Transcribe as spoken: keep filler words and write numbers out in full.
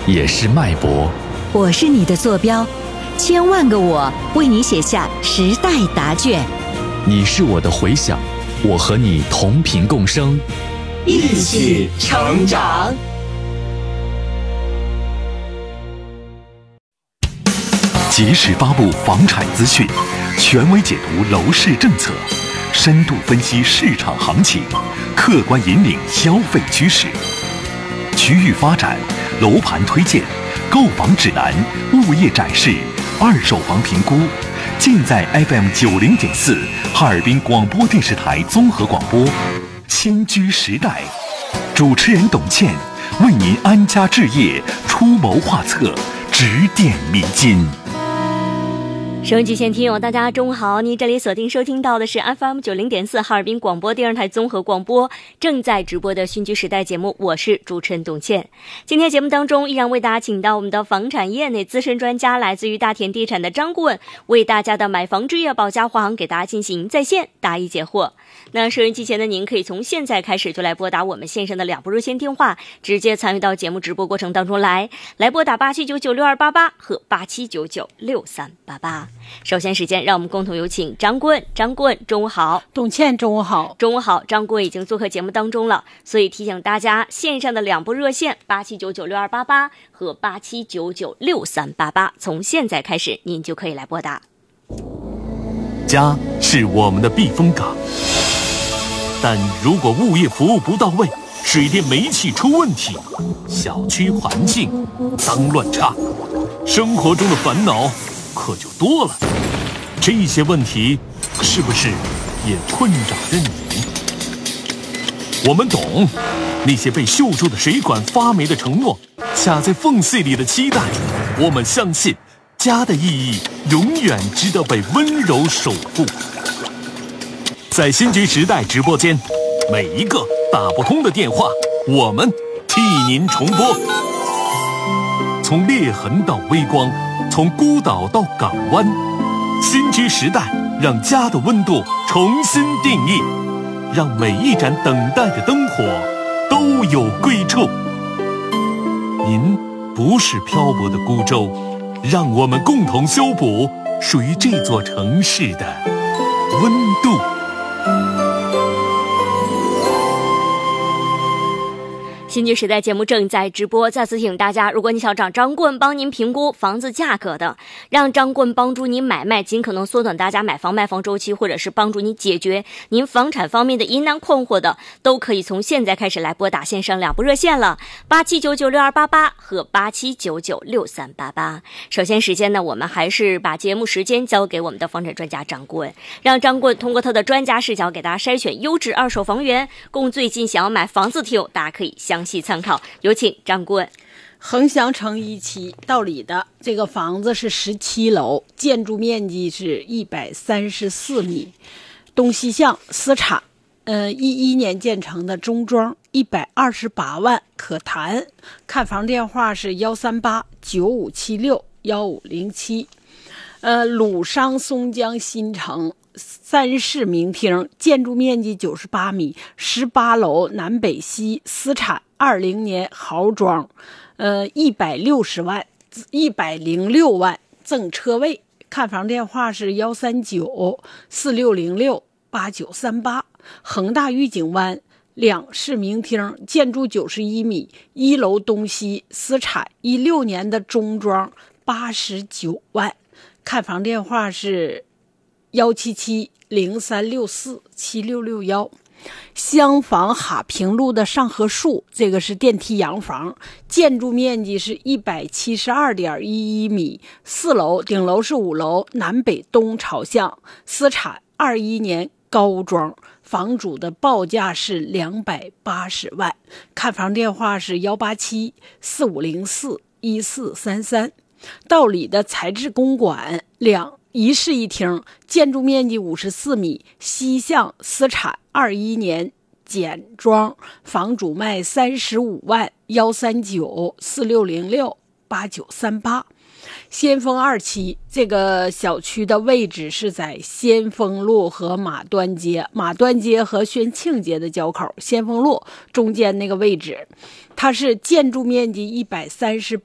也是脉搏。 我是你的坐标，千万个我为你写下时代答卷。 你是我的回响，我和你同频共生， 一起成长。 及时发布房产资讯，权威解读楼市政策，深度分析市场行情，客观引领消费趋势。区域发展、楼盘推荐、购房指南、物业展示、二手房评估，尽在 F M 九零点四哈尔滨广播电视台综合广播。新居时代，主持人董倩为您安家置业出谋划策，指点迷津。 收音机前听友大家中午好，您这里锁定收听到的是 F M 九零点四哈尔滨广播电视台综合广播正在直播的新居时代节目，我是主持人董倩。今天节目当中依然为大家请到我们的房产业内资深专家，来自于大田地产的张顾问，为大家的买房置业保驾护航给大家进行在线答疑解惑。那收音机前的您可以从现在开始就来拨打我们线上的两部热线电话，直接参与到节目直播过程当中来，来拨打八七九九六二八八和八七九九六三八八。首先时间让我们共同有请张顾问。张顾问中午好。 董倩中午好。 中午好。张顾问已经做客节目当中了，所以提醒大家线上的两部热线八七九九六二八八和八七九九六三八八，从现在开始您就可以来拨打。 家是我们的避风港，但如果物业服务不到位，水电煤气出问题，小区环境脏乱差，生活中的烦恼可就多了。这些问题是不是也困扰着你？我们懂那些被锈住的水管发霉的承诺，卡在缝隙里的期待。我们相信家的意义永远值得被温柔守护。在新居时代直播间，每一个打不通的电话，我们替您重拨。从裂痕到微光，从孤岛到港湾，新居时代让家的温度重新定义，让每一盏等待的灯火都有归处。您不是漂泊的孤舟，让我们共同修补属于这座城市的温度。 新居时代节目正在直播，再次提醒大家，如果你想找张顾问帮您评估房子价格的，让张顾问帮助您买卖，尽可能缩短大家买房卖房周期，或者是帮助你解决您房产方面的疑难困惑的，都可以从现在开始来拨打线上两部热线了，八七九九六二八八和八七九九六三八八。首先时间呢，我们还是把节目时间交给我们的房产专家张顾问，让张顾问通过他的专家视角给大家筛选优质二手房源，供最近想要买房子的听友大家可以详细参考。有请张顾问。 恒祥城一期道里的这个房子是十七楼，建筑面积是一百三十四米，东西向私产，呃，一一年建成的中装，一百二十八万可谈。看房电话是幺三八九五七六幺五零七。呃，鲁商松江新城三室明厅，建筑面积九十八米，十八楼南北西，私产，二零年豪装，呃，一百六十万，一百零六万赠车位。看房电话是幺三九四六零六八九三八。恒大御景湾两室明厅，建筑九十一米，一楼东西，私产，一六年的中装，八十九万。看房电话是幺七七零三六四七六六幺。厢房哈平路的上河树，这个是电梯洋房，建筑面积是一百七十二点一一米，四楼，顶楼是五楼，南北东朝向，私产，二一年高装，房主的报价是两百八十万。看房电话是幺八七四五零四一四三三。道里的材质公馆两一室一厅，建筑面积五十四米，西向，私产，二一年简装，房主卖三十五万。幺三九四六零六八九三八。先锋二期这个小区的位置是在先锋路和马端街，马端街和宣庆街的交口，先锋路中间那个位置。它是建筑面积一百三十